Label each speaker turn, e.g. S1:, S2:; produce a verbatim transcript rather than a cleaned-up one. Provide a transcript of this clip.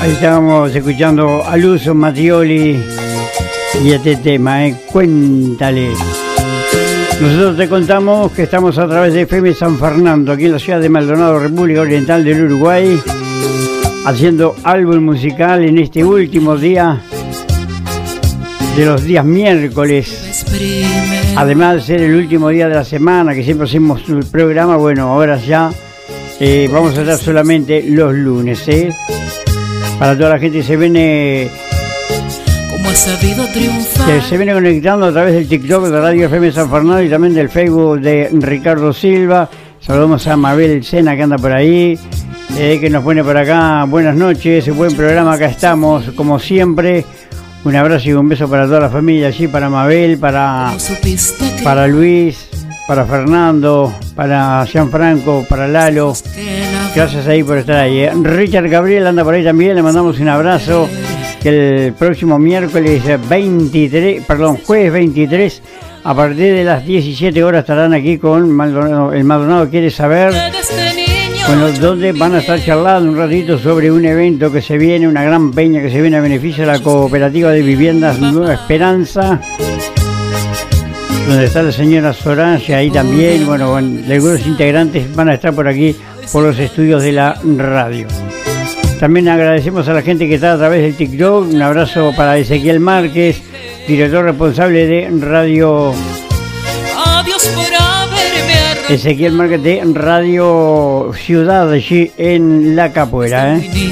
S1: Ahí estábamos escuchando a Lucio Mattioli y este tema, ¿eh? Cuéntale. Nosotros te contamos que estamos a través de F M San Fernando, aquí en la ciudad de Maldonado, República Oriental del Uruguay, haciendo álbum musical en este último día de los días miércoles. Además de ser el último día de la semana, que siempre hacemos el programa, bueno, ahora ya eh, vamos a estar solamente los lunes, ¿eh? Para toda la gente que se viene,
S2: como ha sabido triunfar,
S1: que se viene conectando a través del TikTok de Radio F M San Fernando y también del Facebook de Ricardo Silva. Saludamos a Mabel Sena, que anda por ahí, eh, que nos pone por acá. Buenas noches, buen programa, acá estamos, como siempre. Un abrazo y un beso para toda la familia allí, para Mabel, para, para Luis, para Fernando, para Gianfranco, para Lalo. Gracias ahí por estar ahí, ¿eh? Richard Gabriel anda por ahí también, le mandamos un abrazo. Que el próximo miércoles veintitrés, perdón, jueves veintitrés, a partir de las diecisiete horas estarán aquí con Maldonado, el Maldonado Quiere Saber, bueno, donde van a estar charlando un ratito sobre un evento que se viene, una gran peña que se viene a beneficio de la cooperativa de viviendas Nueva Esperanza, donde está la señora Soraya ahí también. Bueno, algunos integrantes van a estar por aquí, por los estudios de la radio. También agradecemos a la gente que está a través del TikTok. Un abrazo para Ezequiel Márquez, director responsable de Radio...
S2: Adiós por haberme
S1: Ezequiel Márquez de Radio Ciudad, allí en La Capuera, ¿eh?